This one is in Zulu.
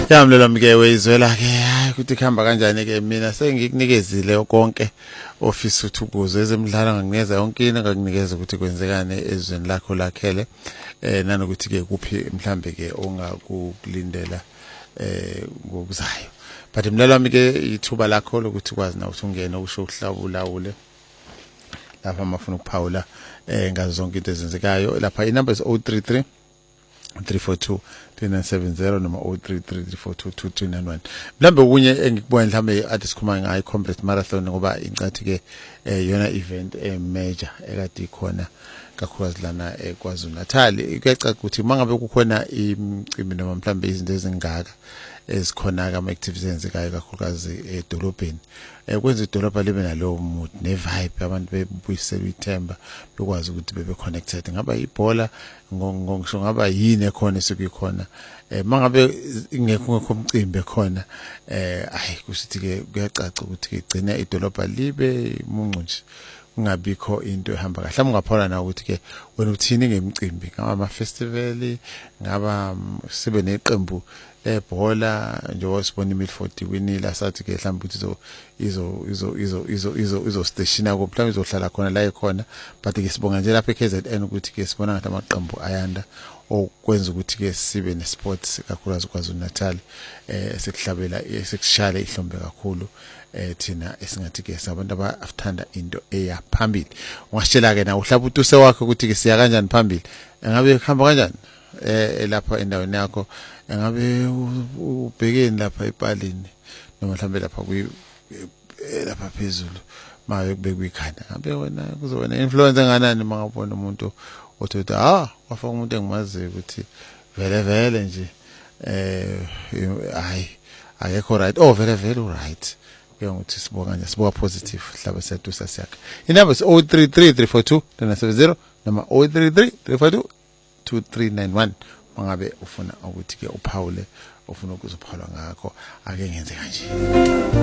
Yamlela mke wezwela ke ukuthi khamba kanjani ke mina sengikunikezile konke office uthukuzo ezemidlalo nganginikeza yonke into ngakunikeza ukuthi kwenzekane ezweni lakho lakhele nanokuthi ke kuphi mhlambe ke ongakulindela ngokuzayo but mlalwa mke ithuba lakho lokuthi kwazi na ukuthi ungene usho ukuhlabulawule lapha mafuna ukuphawula ngazo zonke into ezenzekayo lapha inumber is 033 342 3970 noma 033 342 2391 mhlambe okunye engikubona mhlambe athi sikhuluma ngayo complete marathon ngoba incathi ke yona event major ekade ikhona kakhulukazi lana eKwaZulu Natal kuyacaca ukuthi mangabe kukhona imicimbi noma mhlambe izinto ezingaka ezikhona ama activities enzekayo kakhulukazi edolobheni kwenza idolobha libe nalowo mood ne vibe abantu bebuyisela ithemba bekwazi ukuthi bebe connected ngaba ibhola ngisho ngaba yini ekhona esikuyikhona mangabe ingekho umcimbi khona kusithi ke kuyacaca ukuthi igcina idolobha libe muncu ungabikho into ehamba kahle mngaphola na ukuthi ke wena uthini ngemicimbi ngaba ama festival ngaba sibe neqembu ebhola njengoba sibona iMilford winila sathi ke mhlawumbe ukuthi izo station yako mhlawumbe izohlala khona la ekhona but ke sibonga nje lapha eKZN ukuthi ke sibona ngathi amaqembu ayanda okwenza ukuthi ke sibe nesports kakhulukazi kwaZulu Natal sekuhlabela sekushaya ihlombe kakhulu thina esingathi ke sabantu abathanda into eyaphambili ungasitshela ke na uhlaba utuse wakhe ukuthi ke siya kanjani phambili engabe khamba kanjani lapha endaweni yakho engabe ubhekeni lapha ePalini noma mhlambe lapha lapha phezulu maye kubekwe ikhanda ngabe wena kuzowena influence enganani mangabona umuntu othi wafaka umuntu engimaziyo ukuthi vele nje akekho right vele right kuyokuthi sibonga nje sibuka positive hlaba sethu sasiyakhe inamba is 033 342 970 noma 033 342 2391 mangabe ufuna ukuthi ke uphawule ufuna ukuzophawula ngakho ake ngenze kanje